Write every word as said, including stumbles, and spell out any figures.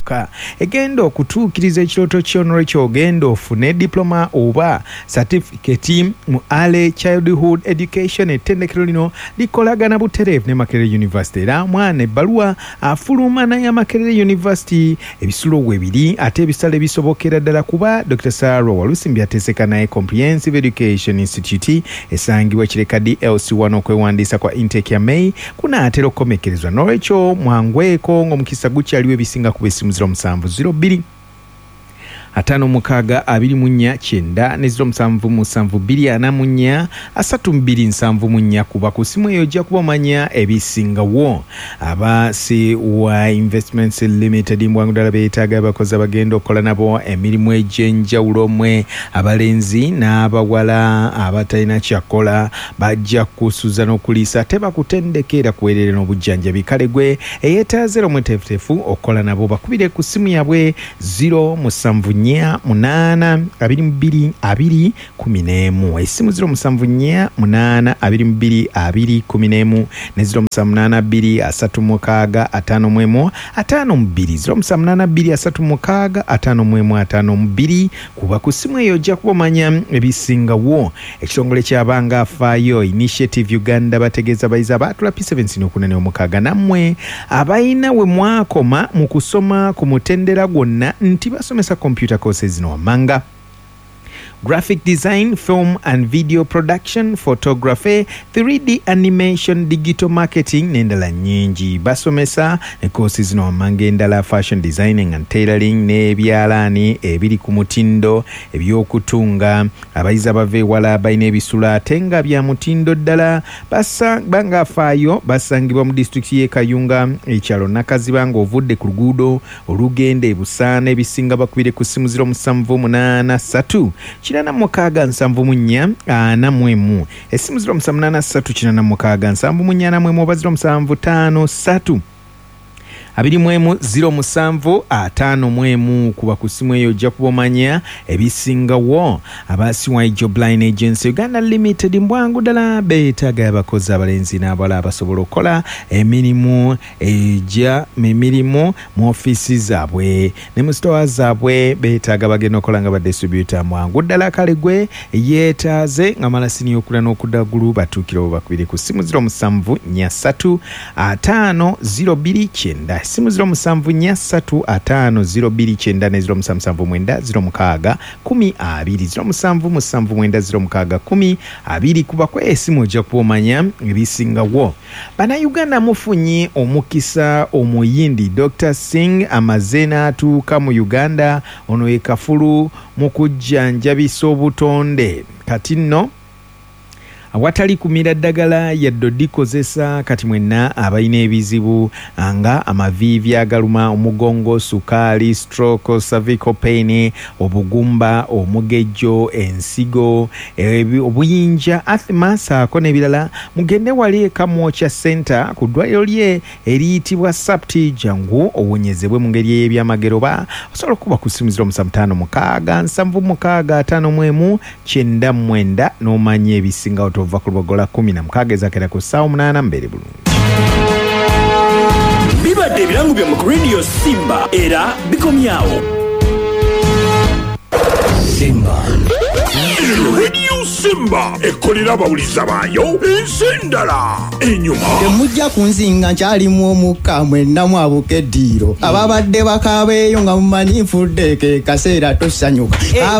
kyokka egenda okutuukiriza ekirooto ky'onolwe ky'ogenda ofune diploma oba certificate mu Early Childhood Education. Ettendekero lino likolagana butereevu ne Makerere University era mwana ebbaluwa afuluma naye Makerere University ebisulo webiri ate ebisale ebisobokera ddala kuba Doctor Sarah Walusimbi ateeseka naye Comprehensive Education Institute esangibwa Kireka D L C one okwewandiisa kwa intake ya May kunaatera okukomekerezwa n'olwekyo mwangweko ng'omukisa gukyaliwo ebisinga ku b'essimu ziro musanvu ziro bbiri atano mukaaga abiri mu nnya kyenda ne ziro musanvu musanvu bbiri ana mu nnya asatu bbiri nsanvu mu nnya kuba ku ssimu eyo ojja kuba omanya ebisingawo. aba C Y Investments Limited mbwangu ddala beetaaga abakozi abagenda okukola nabo emirimu egy'enjawulo mwe abalenzi n'abawala abatalina kyakola bajja kusuza n'okuliisa ate bakutendekera kuweerera n'obujjanjabi. kale gwe eyeetaaze omweteefuteefu okukola nabo bakubire ku ssimu yabwe ziro musanvu nnya munaana abiri mu bbiri abiri kumi n'emu essimu ziro musanvu nnya munaana abiri mu bbiri abiri kumi n'emu ne ziro musanvu munaana bbiri asatu mukaaga ataano mu emu ataano mu bbiri ziro musanvu munaana bbiri asatu mukaaga ataano mu emu ataano mu bbiri kuba ku ssimu eyo ojja kuba omanya ebisingawo. ekitongole ky'abanga afaayo Initiative Uganda bategeeza abayizi abaatula P seven C n'okunene omukaaga nammwe abayina we mwakoma mu kusoma ku mutendera gwonna nti basomesa computer courses zino wammanga graphic design, film and video production, photography, three D animation, digital marketing n'endala nnyingi. basomesa ne courses zino wammanga endala fashion designing and tailoring n'ebyalaani ebiri ku mutindo ebyokutunga. abayizi abava ewala balina ebisula ate nga bya mutindo ddala banga afaayo basangibwa mu disitulikiti y'e Kayunga ekyalo Nakaziba ng'ovudde ku luguudo olugenda e Busaana ebisinga bakubire ku ssimu ziro musanvu munaana ssatu kinana mukaaga nsanvu mu nnya ana mu emu essimu ziro musanvu munaana ssatu kinana mukaaga nsanvu mu nnya ana mu emu oba ziro musanvu ttaano ssatu abiri mu emu ziro musanvu ataano mu emu kuba ku ssimu eyo ojja kuba omanya ebisingawo. aba C Y Jobline Agency Uganda Limited mbwangu ddala beetaaga abakozi abalenzi n'abawala abasobola okukola emirimu ejja emirimu mu ofiisi zaabwe ne mu sitowa zaabwe beetaaga bagenda okukola nga badistributor mbwangu ddala. kale gwe yeetaaze nga malasini y'okula n'okudda ggulu batuukirawo bakubire ku ssimu ziro musanvu nnya ssatu ataano ziro bbiri kyenda essimu ziro musanvu nnya ssatu ataano ziro bbiri kyenda ne ziro musanvu musanvu mwenda ziro mukaaga kumi abiri ziro musanvu musanvu mwenda ziro mukaaga kumi abiri kuba kwa essimu ojja kuba omanya ebisingawo. bannayuganda mufunye omukisa omuyindi Doctor Singh amaze n'atuuka mu Uganda ono ye kafulu mu kujjanjabisa obutonde kati nno awatali kumira ddagala yaddo dikozesa kati mwenna abalina ebizibu nga amaviivi agaluma omugongo sukaali stroke cervical pain obugumba omugejjo ensigo obuyinja asthma saako n'ebirala mugende wali eka Mwocha Center ku ddwaliro lye eriyitibwa Sapti jangu owonyezebwe mu ngeri y'ebyamagero ba osobola okuba ku ssimu ziro musanvu ttaano mukaaga nsanvu mukaaga ataano mu emu kyenda mwenda n'omanya ebisingawo ova ku lubogola kumi na mukaaga ezakera ku ssaawa munaana mbere bulungi. bibadde ebirango bya mu Radio Simba era bikomyawo. Simba Radio Simba ekolera abawuliza baayo ensendala enyuma temujja kunzinga nkyalimu omukka mwenna mu abukeddiiro ababadde bakabeeyo nga mumanyi nfudde ke kaseera tosanyuka.